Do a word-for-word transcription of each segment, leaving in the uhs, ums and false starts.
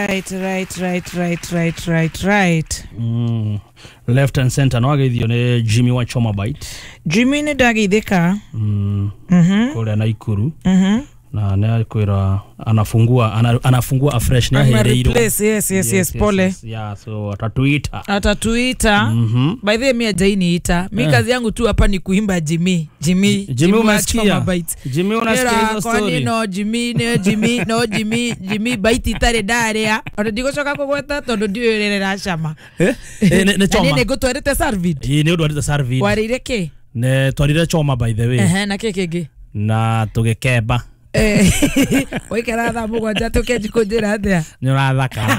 right, right, right, right, right, right, right. Mm. Left and center no agithio ne Jimmy wa Choma Bite. Jimmy ne dagithika. Mm. Mhm. Kule na Ikuru. Mhm. Na ne kwira anafungua ana, anafungua afresh na hereiro. Yes, yes, yes, yes, pole. Yes, yeah, so atatuita. Atatuita. Mhm. By the way mimi ajaini ita. Mimi Eh. kazi yangu tu hapa ni kuimba Jimmy. Jimmy. Jimmy unasikia? Bite. Jimmy unasikia hizo story? Kwani no Jimmy, no Jimmy, no Jimmy, Jimmy Bite itare daria. Ona ndigocoka kugweta tondu ndiurerera cama. Eh? Eh ne, ne Choma. Ne gutwarite Sarvid. Ii ne udwarite Sarvid. Warire ki? Ne twarire Choma by the way. Eh na kekege. Na tugekeba. Eh, oikara tha mugwanja tukenji kunjira atia Ni urathaka.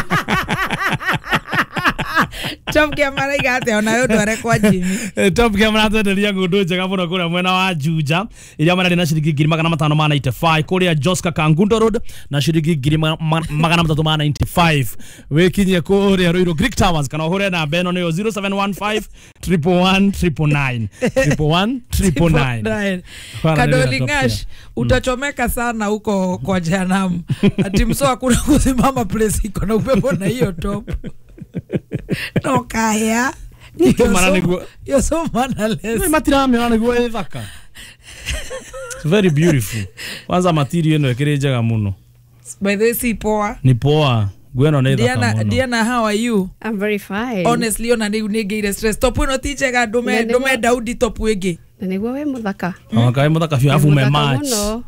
Top camera igate ona yo ndware kwa Jimmy. Top camera twenderia ngundu njega muno kuria mwena wa Juja iria marari na shiringi ngiri magana matano ma ninety-five kuria Joska Kangundo Road na shiringi ngiri magana matatu ma ninety-five wekinye kuria Ruiru Greek Towers kana hore na beno ni zero seven one five one one one nine nine one one one nine nine. Kadolingash utachomeka sana huko kwa Jehanamu. Ati mso hakuna kusimama place iko na upepo na hiyo top. No kaya. You're so mannerless. Matira me na go ethaka. It's very beautiful. Kwanza material eno ekire njega muno. By the way si poa. Ni poa. Gweno na ethaka muno. Diana, Diana, how are you? I'm very fine. Honestly ona ni ngeire stress. Top no tichega dume dume Daudi top wege. Na niguo we muthaka. Akae muthaka fiu afu me match.